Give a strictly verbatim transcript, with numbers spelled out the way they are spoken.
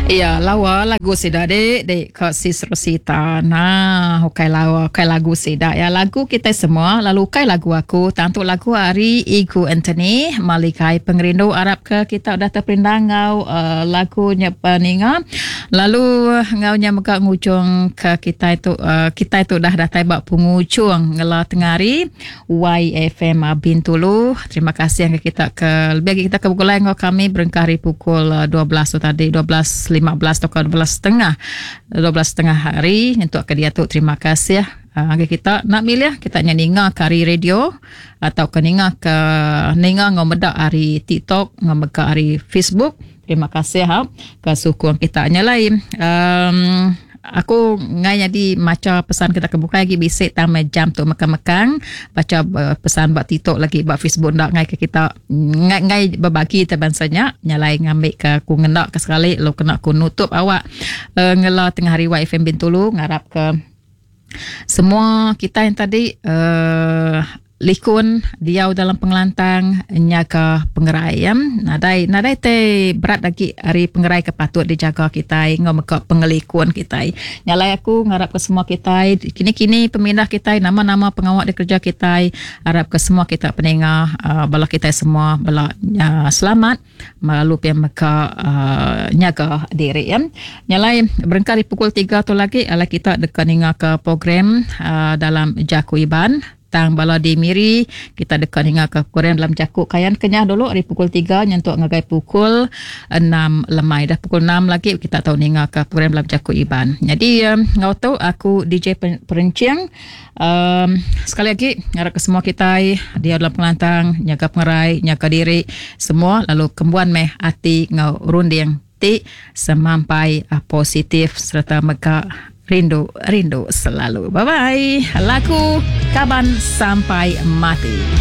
Ya, lawa lagu sida dek dek Kak Sis Rosita. Nah, hukai lawa, hukai lagu sida ya lagu kita semua. Lalu hukai lagu aku, tantu lagu hari Igu Anthony Malikai Pengerindu Arab ke kita udah terpindang ngau uh, lagunya peninga. Lalu ngaunya muka ngucung ke kita itu uh, kita itu dah datai bak pengucung ngela tengari Y F M Bintulu. Terima kasih yang kita ke lebih kita ke bukulai ngau kami berengkari pukul uh, dua belas tu tadi dua belas lima belas atau dua belas setengah dua belas setengah hari untuk ke dia tu. Terima kasih ya. Uh, kita nak milih kita nyanyi kari radio atau ke ninga ke ninga ngomedak hari TikTok ngomega hari Facebook. Terima kasih ha ke sukung kita nyalai. Um, aku ngai jadi maca pesan kita kebuka lagi bisik tambah jam tu mekang-mekang baca uh, pesan buat TikTok lagi buat Facebook ndak ngai ke kita ngai ngai berbagi terbansanya nyalai ngambil ke ku ngendak ke sekali lo kena ku nutup awak uh, ngela tengah hari Y F M Bintulu ngarap ke semua kita yang tadi uh, likun diau dalam pengelantang nyaga pengerai ya. Nadai nadai te berat lagi hari pengerai kepatut dijaga kita ngomeka pengelikun kita. Nyalai aku ngarap ke semua kita kini-kini pemindah kita nama-nama pengawal di kerja kita harap ke semua kita pendengar uh, bala kita semua bala uh, selamat melalui yang mereka uh, nyaga diri ya. Nyalai berengkari pukul tiga tu lagi ala kita dekat ninga ke program uh, dalam Jaku Iban tang bala di miri kita dekat hingga ke Korean dalam jakuk kayan kenyah dulu dari pukul tiga nyentuk ngagai pukul enam lemai dah pukul enam lagi kita tahu hingga ke Korean dalam jakuk Iban. Jadi um, ngau tahu aku D J Perenciang um, sekali lagi ngarap ke semua kita dia dalam pengelantang nyaga pengerai nyaga diri semua lalu kembuan meh hati ngau runding ti semampai uh, positif serta mega rindu rindu selalu. Bye bye. Laku kaban sampai mati.